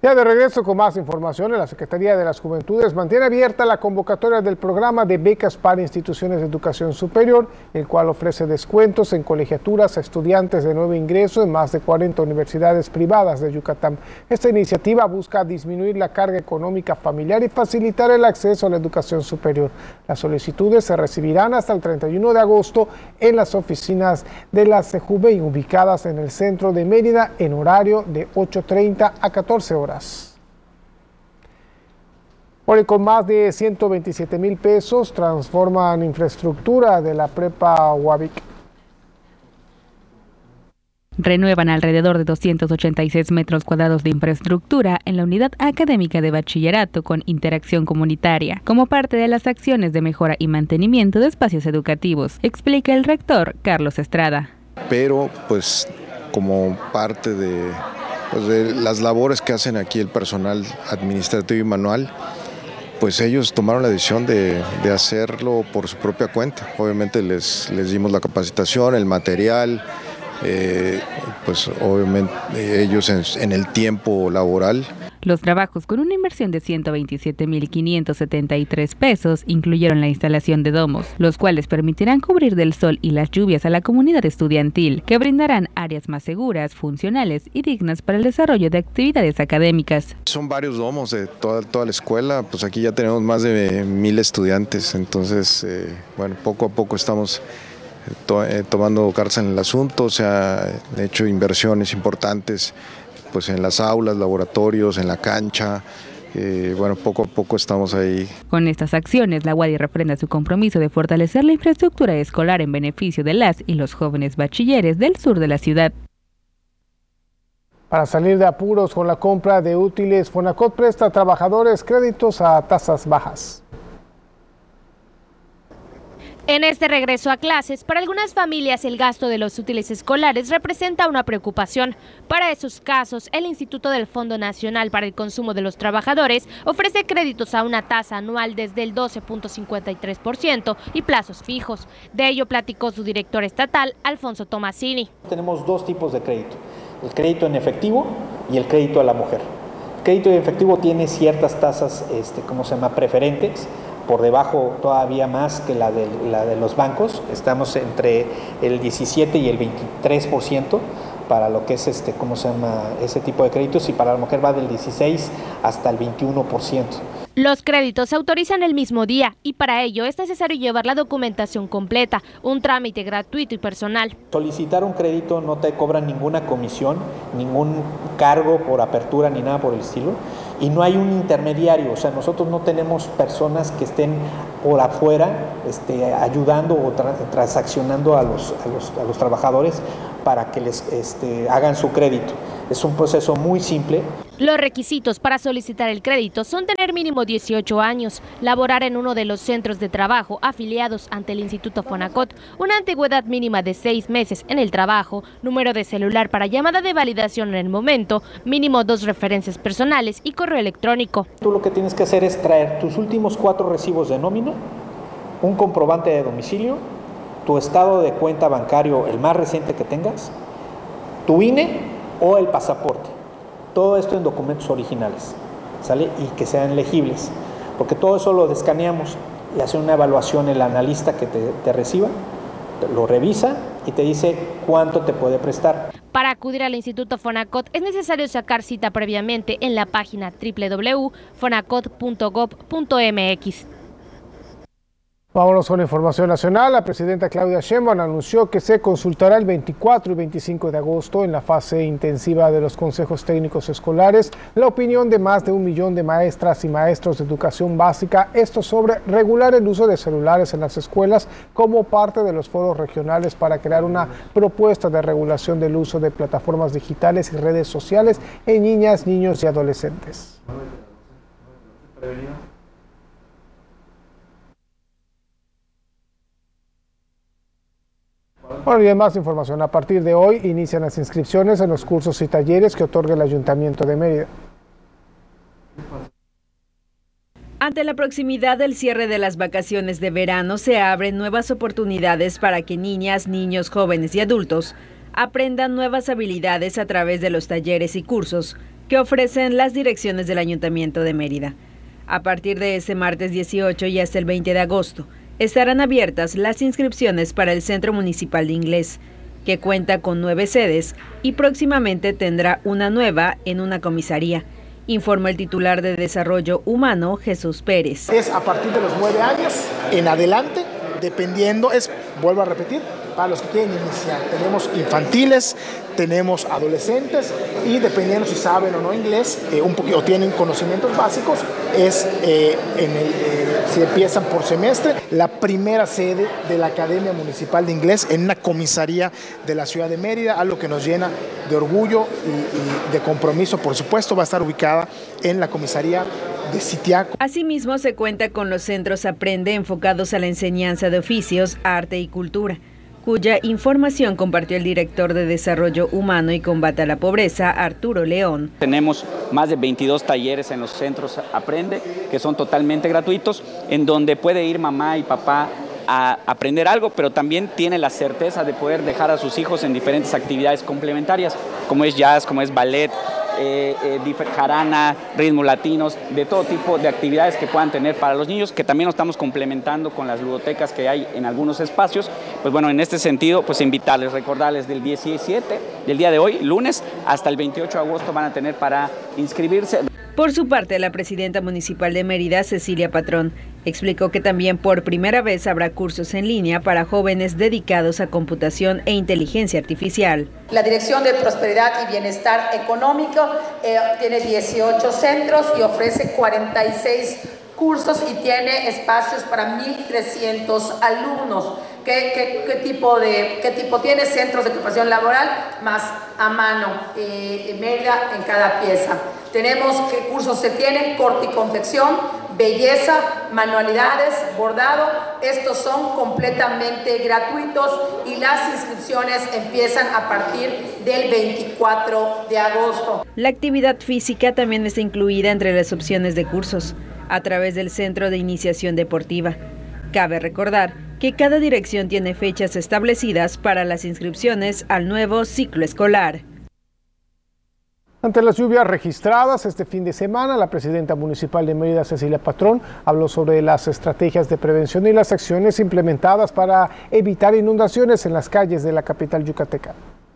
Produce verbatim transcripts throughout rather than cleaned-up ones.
Ya de regreso con más información, la Secretaría de las Juventudes mantiene abierta la convocatoria del programa de becas para instituciones de educación superior, el cual ofrece descuentos en colegiaturas a estudiantes de nuevo ingreso en más de cuarenta universidades privadas de Yucatán. Esta iniciativa busca disminuir la carga económica familiar y facilitar el acceso a la educación superior. Las solicitudes se recibirán hasta el treinta y uno de agosto en las oficinas de la CEJUVEI ubicadas en el centro de Mérida en horario de ocho treinta a catorce horas. Hoy con más de ciento veintisiete mil pesos transforman infraestructura de la prepa Huavic. Renuevan alrededor de doscientos ochenta y seis metros cuadrados de infraestructura en la unidad académica de bachillerato con interacción comunitaria, como parte de las acciones de mejora y mantenimiento de espacios educativos, explica el rector Carlos Estrada. Pero pues como parte de, pues, de las labores que hacen aquí el personal administrativo y manual, pues ellos tomaron la decisión de, de hacerlo por su propia cuenta. Obviamente les, les dimos la capacitación, el material, eh, pues obviamente ellos en, en el tiempo laboral. Los trabajos, con una inversión de ciento veintisiete mil quinientos setenta y tres pesos, incluyeron la instalación de domos, los cuales permitirán cubrir del sol y las lluvias a la comunidad estudiantil, que brindarán áreas más seguras, funcionales y dignas para el desarrollo de actividades académicas. Son varios domos de toda, toda la escuela, pues aquí ya tenemos más de mil estudiantes, entonces, eh, bueno, poco a poco estamos to, eh, tomando cartas en el asunto, se han hecho inversiones importantes pues en las aulas, laboratorios, en la cancha, eh, bueno, poco a poco estamos ahí. Con estas acciones, la UADY refrenda su compromiso de fortalecer la infraestructura escolar en beneficio de las y los jóvenes bachilleres del sur de la ciudad. Para salir de apuros con la compra de útiles, Fonacot presta a trabajadores créditos a tasas bajas. En este regreso a clases, para algunas familias el gasto de los útiles escolares representa una preocupación. Para esos casos, el Instituto del Fondo Nacional para el Consumo de los Trabajadores ofrece créditos a una tasa anual desde el doce punto cincuenta y tres por ciento y plazos fijos. De ello platicó su director estatal, Alfonso Tomasini. Tenemos dos tipos de crédito, el crédito en efectivo y el crédito a la mujer. El crédito en efectivo tiene ciertas tasas, este, ¿cómo se llama?, preferentes, por debajo todavía más que la de, la de los bancos. Estamos entre el diecisiete y el veintitrés por ciento para lo que es este, ¿cómo se llama?, ese tipo de créditos, y para la mujer va del dieciséis hasta el veintiuno por ciento. Los créditos se autorizan el mismo día y para ello es necesario llevar la documentación completa, un trámite gratuito y personal. Solicitar un crédito no te cobran ninguna comisión, ningún cargo por apertura ni nada por el estilo, y no hay un intermediario, o sea, nosotros no tenemos personas que estén por afuera este, ayudando o tra transaccionando a los, a, los, a los trabajadores para que les este, hagan su crédito. Es un proceso muy simple. Los requisitos para solicitar el crédito son tener mínimo dieciocho años, laborar en uno de los centros de trabajo afiliados ante el Instituto Fonacot, una antigüedad mínima de seis meses en el trabajo, número de celular para llamada de validación en el momento, mínimo dos referencias personales y correo electrónico. Tú lo que tienes que hacer es traer tus últimos cuatro recibos de nómina, un comprobante de domicilio, tu estado de cuenta bancario, el más reciente que tengas, tu I N E o el pasaporte. Todo esto en documentos originales, ¿sale? Y que sean legibles, porque todo eso lo escaneamos y hace una evaluación el analista que te, te reciba, lo revisa y te dice cuánto te puede prestar. Para acudir al Instituto Fonacot es necesario sacar cita previamente en la página doble u doble u doble u punto fonacot punto gob punto m x. Vámonos con la información nacional. La presidenta Claudia Sheinbaum anunció que se consultará el veinticuatro y veinticinco de agosto en la fase intensiva de los consejos técnicos escolares la opinión de más de un millón de maestras y maestros de educación básica, esto sobre regular el uso de celulares en las escuelas como parte de los foros regionales para crear una propuesta de regulación del uso de plataformas digitales y redes sociales en niñas, niños y adolescentes. Bueno, y en más información, a partir de hoy inician las inscripciones en los cursos y talleres que otorga el Ayuntamiento de Mérida. Ante la proximidad del cierre de las vacaciones de verano, se abren nuevas oportunidades para que niñas, niños, jóvenes y adultos aprendan nuevas habilidades a través de los talleres y cursos que ofrecen las direcciones del Ayuntamiento de Mérida. A partir de ese martes dieciocho y hasta el veinte de agosto, estarán abiertas las inscripciones para el Centro Municipal de Inglés, que cuenta con nueve sedes y próximamente tendrá una nueva en una comisaría, informó el titular de Desarrollo Humano, Jesús Pérez. Es a partir de los nueve años en adelante, dependiendo, es, vuelvo a repetir, para los que quieren iniciar. Tenemos infantiles, tenemos adolescentes y dependiendo si saben o no inglés, eh, un poquito, o tienen conocimientos básicos, es eh, en el, eh, si empiezan por semestre, la primera sede de la Academia Municipal de Inglés en una comisaría de la ciudad de Mérida, algo que nos llena de orgullo y, y de compromiso, por supuesto, va a estar ubicada en la comisaría de Sitiaco. Asimismo, se cuenta con los centros Aprende enfocados a la enseñanza de oficios, arte y cultura, cuya información compartió el director de Desarrollo Humano y Combate a la Pobreza, Arturo León. Tenemos más de veintidós talleres en los centros Aprende, que son totalmente gratuitos, en donde puede ir mamá y papá a aprender algo, pero también tiene la certeza de poder dejar a sus hijos en diferentes actividades complementarias, como es jazz, como es ballet, eh, eh, jarana, ritmos latinos, de todo tipo de actividades que puedan tener para los niños, que también lo estamos complementando con las ludotecas que hay en algunos espacios. Pues bueno, en este sentido, pues invitarles, recordarles del diecisiete, del día de hoy, lunes, hasta el veintiocho de agosto van a tener para inscribirse. Por su parte, la presidenta municipal de Mérida, Cecilia Patrón, explicó que también por primera vez habrá cursos en línea para jóvenes dedicados a computación e inteligencia artificial. La Dirección de Prosperidad y Bienestar Económico eh, tiene dieciocho centros y ofrece cuarenta y seis cursos y tiene espacios para mil trescientos alumnos. ¿Qué, qué, qué, tipo de, ¿Qué tipo tiene? Centros de preparación laboral más a mano, eh, en Mérida en cada pieza. Tenemos qué cursos se tienen: corte y confección, belleza, manualidades, bordado. Estos son completamente gratuitos y las inscripciones empiezan a partir del veinticuatro de agosto. La actividad física también está incluida entre las opciones de cursos, a través del Centro de Iniciación Deportiva. Cabe recordar que cada dirección tiene fechas establecidas para las inscripciones al nuevo ciclo escolar. Ante las lluvias registradas este fin de semana, la presidenta municipal de Mérida, Cecilia Patrón, habló sobre las estrategias de prevención y las acciones implementadas para evitar inundaciones en las calles de la capital yucateca.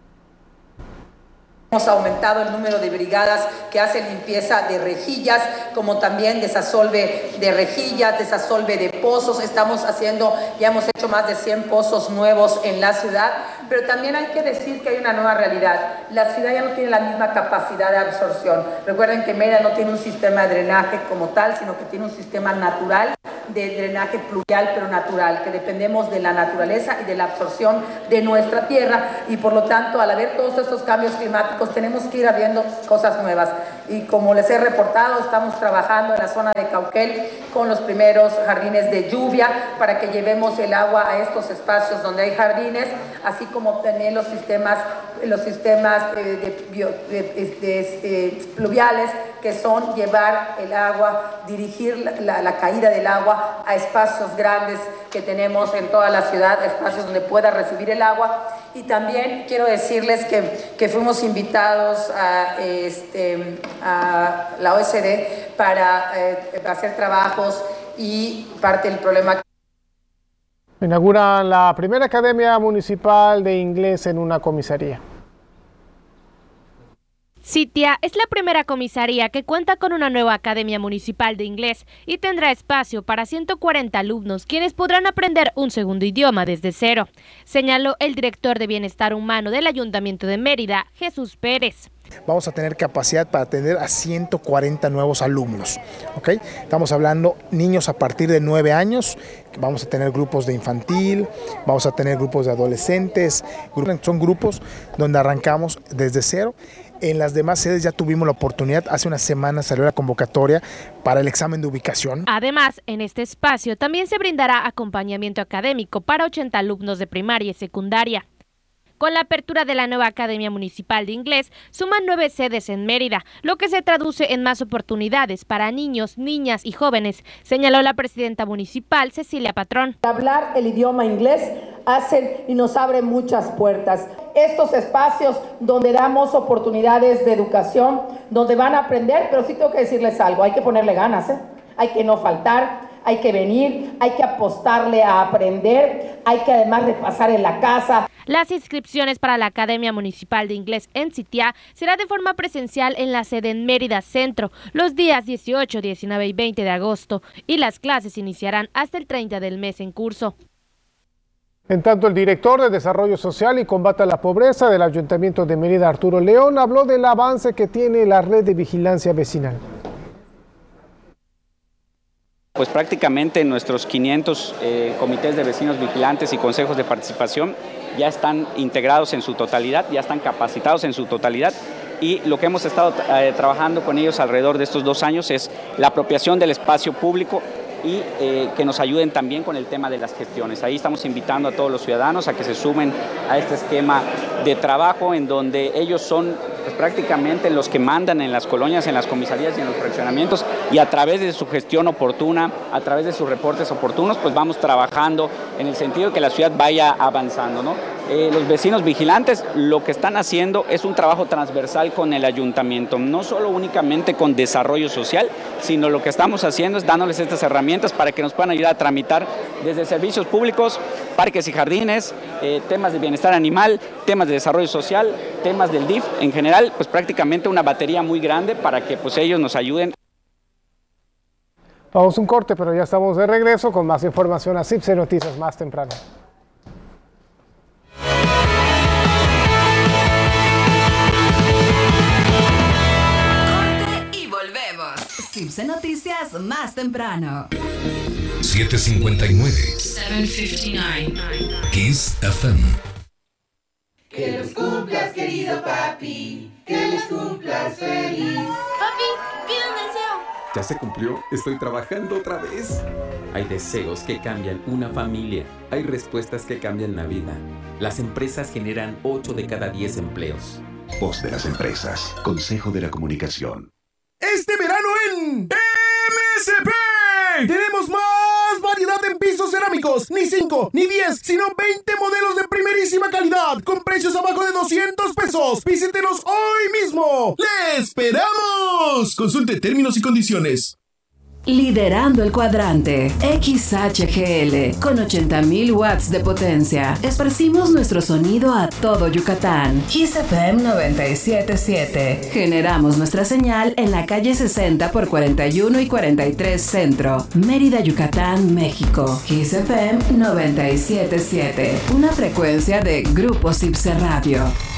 Hemos aumentado el número de brigadas que hacen limpieza de rejillas, como también desasolve de rejillas, desasolve de pozos. Estamos haciendo, ya hemos hecho más de cien pozos nuevos en la ciudad, pero también hay que decir que hay una nueva realidad. La ciudad ya no tiene la misma capacidad de absorción. Recuerden que Mérida no tiene un sistema de drenaje como tal, sino que tiene un sistema natural de drenaje pluvial, pero natural, que dependemos de la naturaleza y de la absorción de nuestra tierra, y por lo tanto, al haber todos estos cambios climáticos, tenemos que ir abriendo cosas nuevas. Y como les he reportado, estamos trabajando en la zona de Cauquel con los primeros jardines de lluvia para que llevemos el agua a estos espacios donde hay jardines, así como tener los sistemas, los sistemas de, de, bio, de, de, de, de pluviales, que son llevar el agua, dirigir la, la caída del agua a espacios grandes que tenemos en toda la ciudad, espacios donde pueda recibir el agua. Y también quiero decirles que, que fuimos invitados a, este, a la O E C D para eh, hacer trabajos y parte del problema. Inaugura la primera Academia Municipal de Inglés en una comisaría. Sitia es la primera comisaría que cuenta con una nueva Academia Municipal de Inglés y tendrá espacio para ciento cuarenta alumnos, quienes podrán aprender un segundo idioma desde cero, señaló el director de Bienestar Humano del Ayuntamiento de Mérida, Jesús Pérez. Vamos a tener capacidad para atender a ciento cuarenta nuevos alumnos, ¿ok? Estamos hablando niños a partir de nueve años, vamos a tener grupos de infantil, vamos a tener grupos de adolescentes, son grupos donde arrancamos desde cero. En las demás sedes ya tuvimos la oportunidad, hace unas semanas salió la convocatoria para el examen de ubicación. Además, en este espacio también se brindará acompañamiento académico para ochenta alumnos de primaria y secundaria. Con la apertura de la nueva Academia Municipal de Inglés, suman nueve sedes en Mérida, lo que se traduce en más oportunidades para niños, niñas y jóvenes, señaló la presidenta municipal, Cecilia Patrón. Hablar el idioma inglés hace y nos abre muchas puertas. Estos espacios donde damos oportunidades de educación, donde van a aprender, pero sí tengo que decirles algo, hay que ponerle ganas, ¿eh? Hay que no faltar. Hay que venir, hay que apostarle a aprender, hay que además repasar en la casa. Las inscripciones para la Academia Municipal de Inglés en Sitiá será de forma presencial en la sede en Mérida Centro los días dieciocho, diecinueve y veinte de agosto y las clases iniciarán hasta el treinta del mes en curso. En tanto, el director de Desarrollo Social y Combate a la Pobreza del Ayuntamiento de Mérida, Arturo León, habló del avance que tiene la red de vigilancia vecinal. Pues prácticamente nuestros quinientos eh, comités de vecinos vigilantes y consejos de participación ya están integrados en su totalidad, ya están capacitados en su totalidad, y lo que hemos estado eh, trabajando con ellos alrededor de estos dos años es la apropiación del espacio público y eh, que nos ayuden también con el tema de las gestiones. Ahí estamos invitando a todos los ciudadanos a que se sumen a este esquema de trabajo en donde ellos son pues, prácticamente los que mandan en las colonias, en las comisarías y en los fraccionamientos, y a través de su gestión oportuna, a través de sus reportes oportunos, pues vamos trabajando en el sentido de que la ciudad vaya avanzando, ¿no? Eh, los vecinos vigilantes lo que están haciendo es un trabajo transversal con el ayuntamiento, no solo únicamente con desarrollo social, sino lo que estamos haciendo es dándoles estas herramientas para que nos puedan ayudar a tramitar desde servicios públicos, parques y jardines, eh, temas de bienestar animal, temas de desarrollo social, temas del D I F, en general, pues prácticamente una batería muy grande para que pues ellos nos ayuden. Vamos a un corte, pero ya estamos de regreso con más información a C I P C Noticias más temprano. C I P C Noticias más temprano. siete cincuenta y nueve. setecientos cincuenta y nueve. Kiss F M. Que los cumplas, querido papi. Que los cumplas feliz. Papi, pide un deseo. ¿Ya se cumplió? Estoy trabajando otra vez. Hay deseos que cambian una familia. Hay respuestas que cambian la vida. Las empresas generan ocho de cada diez empleos. Voz de las empresas. Consejo de la Comunicación. Este verano en M S P tenemos más variedad en pisos cerámicos, ni cinco, ni diez, sino veinte modelos de primerísima calidad, con precios abajo de doscientos pesos. Visítenos hoy mismo. ¡Le esperamos! Consulte términos y condiciones. Liderando el cuadrante, X H G L, con ochenta mil watts de potencia. Esparcimos nuestro sonido a todo Yucatán. Kiss F M noventa y siete punto siete. Generamos nuestra señal en la calle sesenta por cuarenta y uno y cuarenta y tres Centro, Mérida, Yucatán, México. Kiss F M noventa y siete punto siete. Una frecuencia de Grupo C I P C Radio.